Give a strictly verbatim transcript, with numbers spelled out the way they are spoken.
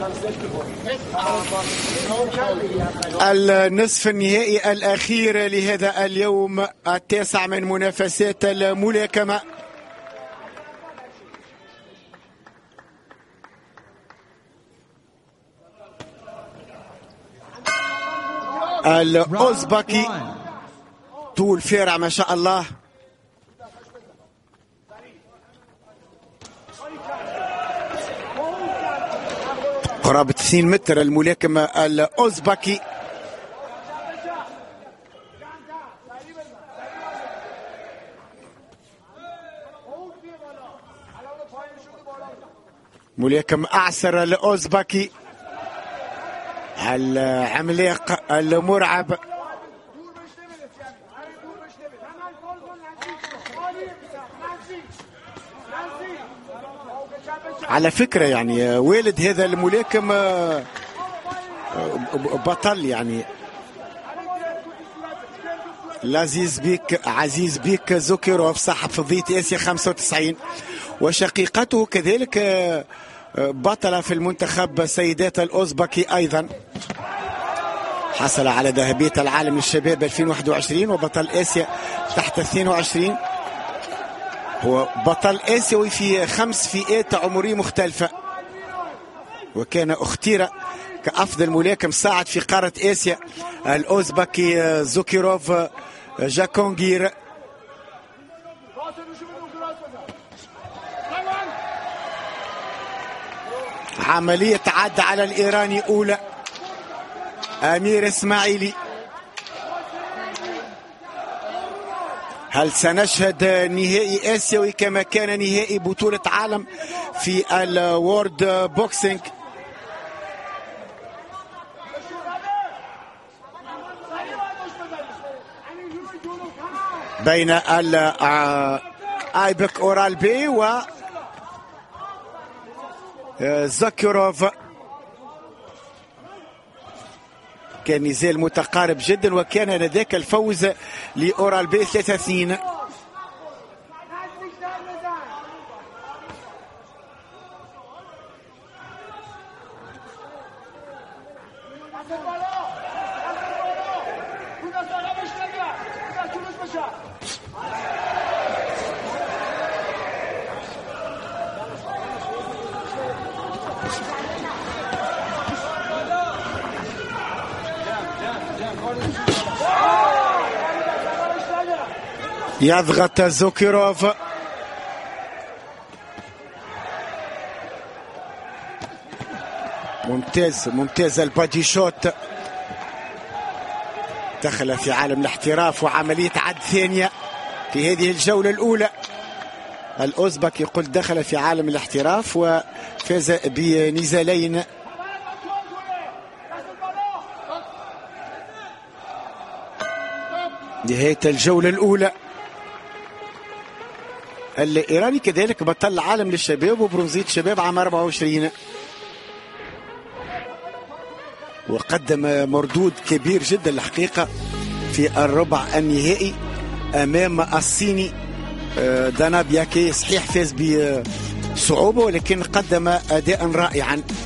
النصف النهائي الأخير لهذا اليوم التاسع من منافسات الملاكمة. الأوزبكي طول فارع ما شاء الله، قرابة اثنين متر الملاكم الأوزبكي. ملاكم أعسر الأوزبكي العملاق المرعب. على فكرة يعني والد هذا الملاكم بطل، يعني العزيز بيك عزيز بيك زوكيروف صاحب فضية آسيا خمسة وتسعين، وشقيقته كذلك بطلة في المنتخب سيدات الأوزبكي أيضا، حصل على ذهبية العالم للشباب ألفين وواحد وعشرين وبطل آسيا تحت اثنين وعشرين. هو بطل آسيوي في خمس فئات عمرية مختلفة، وكان اختير كأفضل ملاكم صاعد في قارة آسيا الأوزبكي زوكيروف جاكونجير. عملية عد على الإيراني أولى أمير إسماعيلي. هل سنشهد نهائي آسيوي كما كان نهائي بطولة عالم في الوورد بوكسينج؟ بين ايبك اورالبي و زوكيروف. كان نزال متقارب جدا، وكان لذاك الفوز لأورالبي ثلاثة اثنين. يضغط زوكيروف، ممتاز ممتاز البادي شوت. دخل في عالم الاحتراف وعملية عد ثانية في هذه الجولة الأولى. الأوزبك يقول دخل في عالم الاحتراف وفاز بنزالين. نهاية الجولة الأولى. الإيراني كذلك بطل العالم للشباب وبرونزية شباب عام أربعة وعشرين، وقدم مردود كبير جدا الحقيقة في الربع النهائي أمام الصيني دانابياكي. صحيح فاز بصعوبة ولكن قدم أداء رائعا.